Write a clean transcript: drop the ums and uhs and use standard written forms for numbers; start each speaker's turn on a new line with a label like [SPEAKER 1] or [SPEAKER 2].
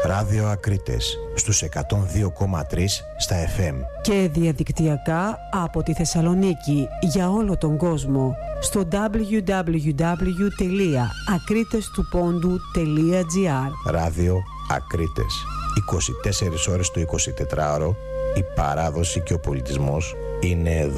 [SPEAKER 1] Ράδιο Ακρίτες στους 102,3 στα FM.
[SPEAKER 2] Και διαδικτυακά από τη Θεσσαλονίκη για όλο τον κόσμο στο www.akritestoupondou.gr.
[SPEAKER 1] Ράδιο Ακρίτες. 24 ώρες το 24ωρο. Η παράδοση και ο πολιτισμός είναι εδώ.